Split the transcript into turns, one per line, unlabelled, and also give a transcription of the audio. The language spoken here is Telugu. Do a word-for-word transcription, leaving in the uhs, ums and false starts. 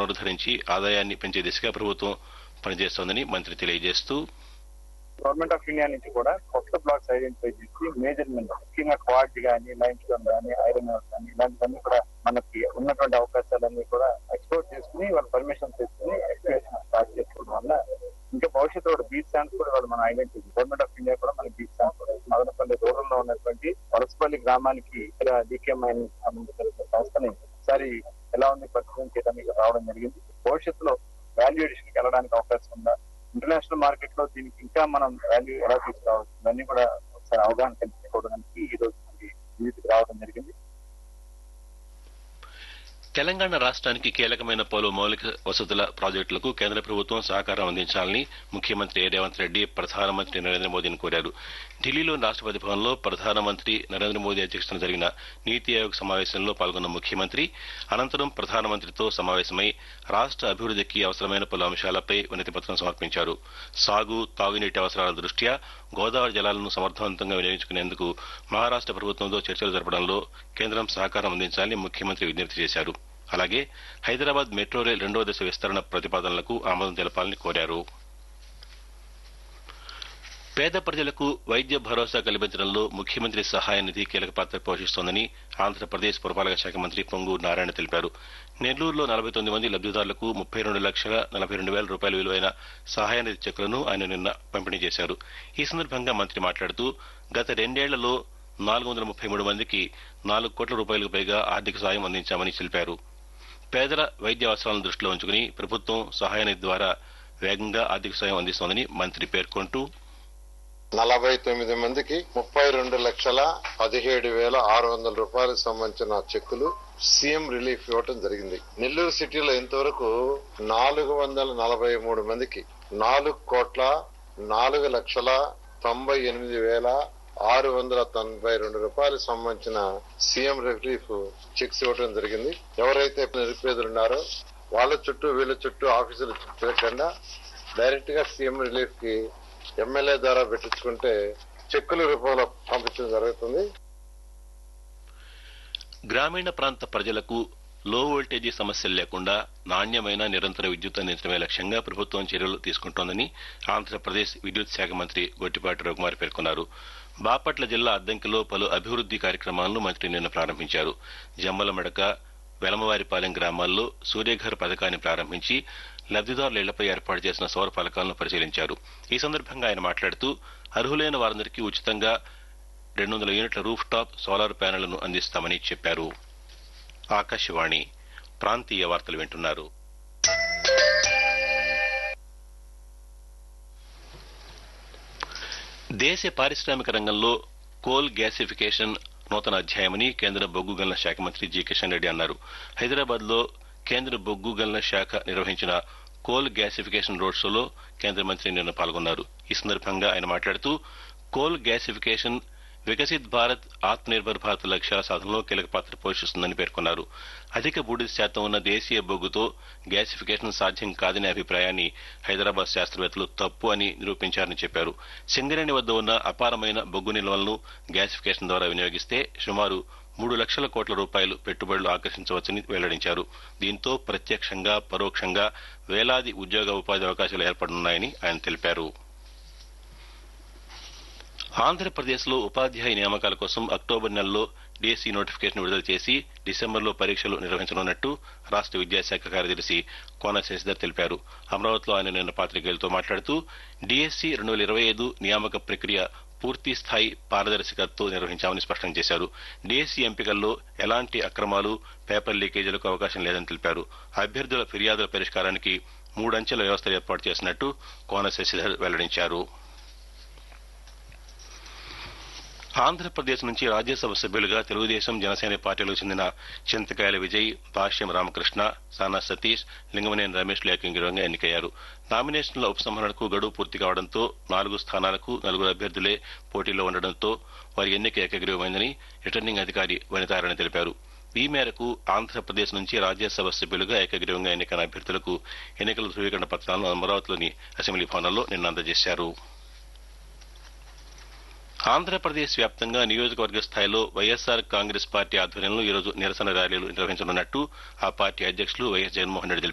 పునరుద్ధరించి ఆదాయాన్ని పెంచే దిశగా ప్రభుత్వం పనిచేస్తోందని మంత్రి తెలియజేస్తూ,
గవర్నమెంట్ ఆఫ్ ఇండియా నుంచి కూడా కొత్త బ్లాక్స్ ఐడెంటిఫై చేసి మెజర్మెంట్ ముఖ్యంగా క్వార్ట్జ్ కానీ లైమ్ స్టోన్ కానీ ఐరన్ వర్క్ కానీ ఇలాంటివన్నీ కూడా మనకి ఉన్నటువంటి అవకాశాలన్నీ కూడా ఎక్స్ప్లోర్ చేసుకుని వాళ్ళు పర్మిషన్ తీసుకుని ఎక్స్ప్లోరేషన్ స్టార్ట్ చేసుకోవడం వల్ల ఇంకా భవిష్యత్తు కూడా బీచ్ శాండ్స్ కూడా వాళ్ళు మన ఐడెంటిఫై గవర్నమెంట్ ఆఫ్ ఇండియా కూడా మన బీచ్ శాండ్స్ కూడా మదనపల్లి రూరల్ లో ఉన్నటువంటి వలసపల్లి గ్రామానికి డీకే మైన్ సంబంధించిన సంస్థని ఒకసారి ఎలా ఉంది పరిశీలన చేయడానికి రావడం జరిగింది. భవిష్యత్తులో వాల్యూ ఎడిషన్ కి వెళ్ళడానికి అవకాశం ఉందా, ఇంటర్నేషనల్ మార్కెట్ లో దీనికి ఇంకా మనం వాల్యూ ఎలా తీసుకురావచ్చు ఇవన్నీ కూడా ఒకసారి అవగాహన కల్పించుకోవడానికి ఈ రోజు విజిట్కి రావడం జరిగింది.
తెలంగాణ రాష్ట్రానికి కీలకమైన పలు మౌలిక వసతుల ప్రాజెక్టులకు కేంద్ర ప్రభుత్వం సహకారం అందించాలని ముఖ్యమంత్రి రేవంత్ రెడ్డి ప్రధానమంత్రి నరేంద్ర మోదీని కోరారు. ఢిల్లీలోని రాష్ట్రపతి భవన్లో ప్రధానమంత్రి నరేంద్ర మోదీ అధ్యక్షతన జరిగిన నీతి ఆయోగ్ సమావేశంలో పాల్గొన్న ముఖ్యమంత్రి అనంతరం ప్రధానమంత్రితో సమావేశమై రాష్ట్ర అభివృద్ధికి అవసరమైన పలు అంశాలపై వినతిపత్రం సమర్పించారు. సాగు, తాగునీటి అవసరాల దృష్ట్యా గోదావరి జలాలను సమర్థవంతంగా వినియోగించుకునేందుకు మహారాష్ట్ర ప్రభుత్వంతో చర్చలు జరపడంలో కేంద్రం సహకారం అందించాలని ముఖ్యమంత్రి విజ్ఞప్తి చేశారు. అలాగే హైదరాబాద్ మెట్రో రైల్ రెండవ దశ విస్తరణ ప్రతిపాదనలకు ఆమోదం తెలపాలని కోరారు. పేద ప్రజలకు వైద్య భరోసా కల్పించడంలో ముఖ్యమంత్రి సహాయ నిధి కీలక పాత్ర పోషిస్తోందని ఆంధ్రప్రదేశ్ పురపాలక శాఖ మంత్రి పొంగూరు నారాయణ తెలిపారు. నెల్లూరులో నలభై తొమ్మిది మంది లబ్దిదారులకు ముప్పై రెండు లక్షల నలభై రెండు వేల రూపాయల విలువైన సహాయ నిధి చెక్కులను ఆయన నిన్న పంపిణీ చేశారు. ఈ సందర్భంగా మంత్రి మాట్లాడుతూ, గత రెండేళ్లలో నాలుగు వందల ముప్పై మూడు మందికి నాలుగు కోట్ల రూపాయలకు పైగా ఆర్థిక సాయం అందించామని తెలిపారు. పేదల వైద్య అవసరాలను దృష్టిలో ఉంచుకుని ప్రభుత్వం సహాయ నిధి ద్వారా వేగంగా ఆర్థిక సాయం అందిస్తోందని మంత్రి పేర్కొంటూ,
నలభై తొమ్మిది మందికి ముప్పై రెండు లక్షల పదిహేడు వేల ఆరు వందల రూపాయలకు సంబంధించిన చెక్కులు సీఎం రిలీఫ్ ఇవ్వటం జరిగింది. నెల్లూరు సిటీలో ఇంతవరకు నాలుగు వందల నలభై మూడు మందికి నాలుగు కోట్ల నాలుగు లక్షల తొంభై ఎనిమిది వేల ఆరు వందల తొంభై రెండు రూపాయలకు సంబంధించిన సీఎం రిలీఫ్ చెక్స్ ఇవ్వడం జరిగింది. ఎవరైతే నిరుపేదలు ఉన్నారో వాళ్ళ చుట్టూ వీళ్ళ చుట్టూ ఆఫీసులు తిరగకుండా డైరెక్ట్ గా సీఎం రిలీఫ్ కి ఎమ్మెల్యే ద్వారా పెట్టించుకుంటే చెక్కుల రూపంలో పంపించడం జరుగుతుంది.
గ్రామీణ ప్రాంత ప్రజలకు లో వోల్టేజీ సమస్యలు లేకుండా నాణ్యమైన నిరంతర విద్యుత్ అందించడమే లక్ష్యంగా ప్రభుత్వం చర్యలు తీసుకుంటోందని ఆంధ్రప్రదేశ్ విద్యుత్ శాఖ మంత్రి గొట్టిపాటి రఘుమార్ పేర్కొన్నారు. బాపట్ల జిల్లా అద్దంకిలో పలు అభివృద్ది కార్యక్రమాలను మంత్రి నిన్న ప్రారంభించారు. జమ్మలమడక, వెలమవారిపాలెం గ్రామాల్లో సూర్యఘర్ పథకాన్ని ప్రారంభించి లబ్దిదారుల ఇళ్లపై ఏర్పాటు చేసిన సౌర ఫలకాలను పరిశీలించారు. ఈ సందర్భంగా ఆయన మాట్లాడుతూ, అర్హులైన వారందరికీ ఉచితంగా రెండు వందల యూనిట్ల రూఫ్ టాప్ సోలార్ ప్యానెళ్లను అందిస్తామని చెప్పారు. ఆకాశవాణి ప్రాంతీయ వార్తలు వింటున్నారు. దేశ పారిశ్రామిక రంగంలో కోల్ గ్యాసిఫికేషన్ నూతన అధ్యాయమని కేంద్ర బొగ్గు గనుల శాఖ మంత్రి జి కిషన్ రెడ్డి అన్నారు. హైదరాబాద్ లో కేంద్ర బొగ్గు గనుల శాఖ నిర్వహించిన కోల్ గ్యాసిఫికేషన్ రోడ్ షోలో కేంద్ర మంత్రి నిన్న పాల్గొన్నారు. ఈ సందర్భంగా ఆయన మాట్లాడుతూ, కోల్ గ్యాసిఫికేషన్ వికసిత్ భారత్ ఆత్మ నిర్భర్ భారత్ లక్ష్యాల సాధనలో కీలక పాత్ర పోషిస్తుందని పేర్కొన్నారు. అధిక బూడిద శాతం ఉన్న దేశీయ బొగ్గుతో గ్యాసిఫికేషన్ సాధ్యం కాదనే అభిప్రాయాన్ని హైదరాబాద్ శాస్త్రవేత్తలు తప్పు అని నిరూపించారని చెప్పారు. సింగరేణి వద్ద ఉన్న అపారమైన బొగ్గు నిల్వలను గ్యాసిఫికేషన్ ద్వారా వినియోగిస్తే సుమారు మూడు లక్షల కోట్ల రూపాయలు పెట్టుబడులు ఆకర్షించవచ్చని వెల్లడించారు. దీంతో ప్రత్యక్షంగా పరోక్షంగా వేలాది ఉద్యోగ ఉపాధి అవకాశాలు ఏర్పడనున్నాయని ఆయన తెలిపారు. ఆంధ్రప్రదేశ్ లో ఉపాధ్యాయ నియామకాల కోసం అక్టోబర్ నెలలో డీఎస్సీ నోటిఫికేషన్ విడుదల చేసి డిసెంబర్లో పరీక్షలు నిర్వహించనున్నట్టు రాష్ట్ర విద్యాశాఖ కార్యదర్శి కోన శశిధర్ తెలిపారు. అమరావతిలో ఆయన నిన్న పాత్రికేయులతో మాట్లాడుతూ, డీఎస్సీ రెండు వేల ఇరవై ఐదు నియామక ప్రక్రియ పూర్తి స్థాయి పారదర్శకతతో నిర్వహించామని స్పష్టం చేశారు. డీఎస్సీ ఎంపికల్లో ఎలాంటి అక్రమాలు, పేపర్ లీకేజీలకు అవకాశం లేదని తెలిపారు. అభ్యర్థుల ఫిర్యాదుల పరిష్కారానికి మూడంచెల వ్యవస్థలు ఏర్పాటు చేసినట్టు కోన శశిధర్ వెల్లడించారు. ఆంధ్రప్రదేశ్ నుంచి రాజ్యసభ సభ్యులుగా తెలుగుదేశం, జనసేన పార్టీలకు చెందిన చింతకాయల విజయ్, భాష్యం రామకృష్ణ, సానా సతీష్, లింగమనేని రమేష్లు ఏకగ్రీవంగా ఎన్నికయ్యారు. నామినేషన్ల ఉపసంహరణకు గడువు పూర్తి కావడంతో నాలుగు స్థానాలకు నలుగురు అభ్యర్థులే పోటీలో ఉండడంతో వారి ఎన్నిక ఏకగ్రీవమైందని రిటర్నింగ్ అధికారి వనితారాయణ తెలిపారు. ఈ మేరకు ఆంధ్రప్రదేశ్ నుంచి రాజ్యసభ సభ్యులుగా ఏకగ్రీవంగా ఎన్నికైన అభ్యర్థులకు ఎన్నికల ధృవీకరణ పత్రాలను అమరావతిలోని అసెంబ్లీ భవనంలో నిన్న అందజేశారు. ఆంధ్రప్రదేశ్ వ్యాప్తంగా నియోజకవర్గ స్థాయిలో వైఎస్సార్ కాంగ్రెస్ పార్టీ ఆధ్వర్యంలో ఈరోజు నిరసన ర్యాలీలు నిర్వహించనున్నట్టు ఆ పార్టీ అధ్యక్షులు వైఎస్ జగన్మోహన్ రెడ్డి తెలిపారు.